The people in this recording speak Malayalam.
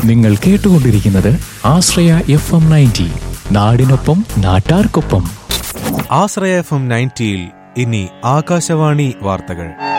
നിങ്ങൾ കേട്ടുകൊണ്ടിരിക്കുന്നത് ആശ്രയ FM 90, നാടിനൊപ്പം നാട്ടാർക്കൊപ്പം. ആശ്രയ FM 90 ഇനി ആകാശവാണി വാർത്തകൾ.